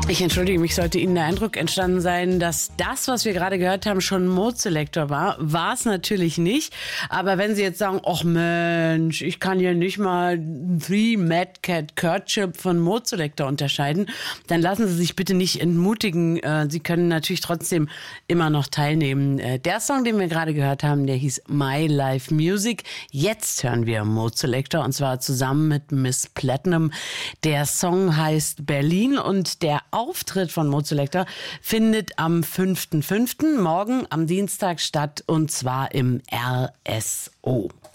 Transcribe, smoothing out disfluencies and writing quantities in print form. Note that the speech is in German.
Ich entschuldige mich, sollte Ihnen der Eindruck entstanden sein, dass das, was wir gerade gehört haben, schon Mode Selector war. War es natürlich nicht. Aber wenn Sie jetzt sagen, ach Mensch, ich kann ja nicht mal The Mad Cat Courtship von Mode Selector unterscheiden, dann lassen Sie sich bitte nicht entmutigen. Sie können natürlich trotzdem immer noch teilnehmen. Der Song, den wir gerade gehört haben, der hieß My Life Music. Jetzt hören wir Mode Selector und zwar zusammen mit Miss Platinum. Der Song heißt Berlin und der Auftritt von Mode Selector findet am 5.5. morgen am Dienstag statt und zwar im RSO.